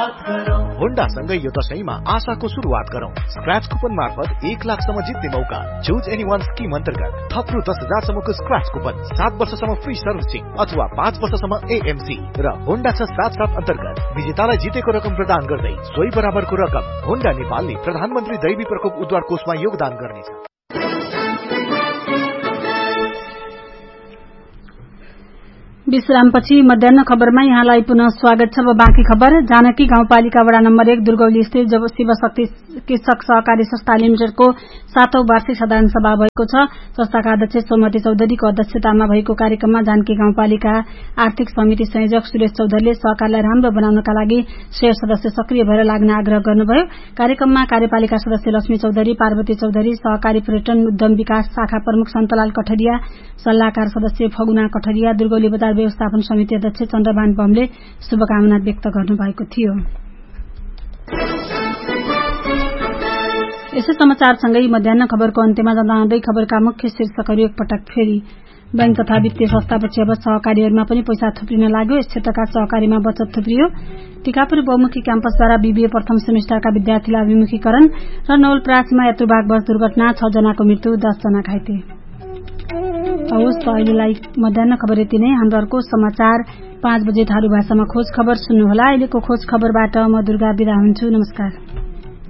होन्डासँगै यो दशैंमा आशाको सुरुवात गरौं। स्क्रैच कुपन मार्फत 1 लाखसम्म जित्ने मौका। चुज एनीवन स्किम अन्तर्गत थप रु 10,000 सम्मको स्क्रैच कुपन, 7 वर्षसम्म फ्री सर्भिसिङ अथवा 5 वर्षसम्म एएमसी र होन्डा 677 अन्तर्गत विजेतालाई जितेको रकम प्रदान गर्दै सोही बराबरको रकम होन्डा नेपालले प्रधानमन्त्री दैवी प्रकोप उद्धार कोषमा योगदान गर्नेछ। विश्रामपछि मध्याह्न खबरमा यहाँलाई पुनः स्वागत छ। बाँकी खबर। जानकी गाउँपालिका वडा नम्बर 1 दुर्गौली स्थित शिवशक्ति कृषक सहकारी संस्था लिमिटेडको 7औं वार्षिक साधारण सभा भएको छ। संस्थाका अध्यक्ष सोमती चौधरीको अध्यक्षतामा भएको कार्यक्रममा जानकी गाउँपालिका आर्थिक समिति संयोजक सुरेश चौधरीले सहकारलाई राम्रो बनाउनका लागि शेयर सदस्य सक्रिय भएर लाग्न आग्रह गर्नुभयो। कार्यक्रममा कार्यपालिका सदस्य लक्ष्मी चौधरी, पार्वती चौधरी, सहकारी पर्यटन उद्यम विकास शाखा प्रमुख सन्तलाल कठरिया, सल्लाहकार सदस्य फगुना कठरिया, दुर्गौली बजार व्यवस्थापन समिति अध्यक्ष चन्द्रबान बमले शुभकामना व्यक्त गर्नुभएको थियो। यसै समाचारसँगै मध्याह्न खबरको अन्त्यमा जाँदै खबरका मुख्य शीर्षकहरू एकपटक फेरि। बैंक तथा वित्तीय संस्थापछि अब सहकारीहरूमा पनि पैसा थुप्रिन लाग्यो। यस क्षेत्रका सहकारीमा बचत थुप्रियो। टिकापुर बहुमुखी क्याम्पसद्वारा बीबीए प्रथम सेमेस्टरका विद्यार्थीलाई अभिमुखीकरण र नौलपरासीमा यात्रुवाहक बस दुर्घटना, 6 जनाको मृत्यु, 10 जना घाइते। हवस्, अहिलेलाई मध्याह्न खबर यति नै। हाम्रो अर्को समाचार 5 बजे थारू भाषामा खोज खबर सुन्नुहोला। अहिलेको खोज खबरबाट म दुर्गा बिदा हुन्छु। नमस्कार।